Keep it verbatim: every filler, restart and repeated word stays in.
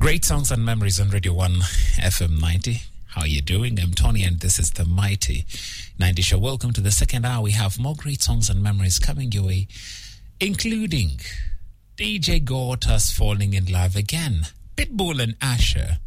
Great songs and memories on Radio one F M ninety. How are you doing? I'm Tony and this is the Mighty ninety Show. Welcome to the second hour. We have more great songs and memories coming your way, including D J Gorta's Falling in Love Again, Pitbull and Asher,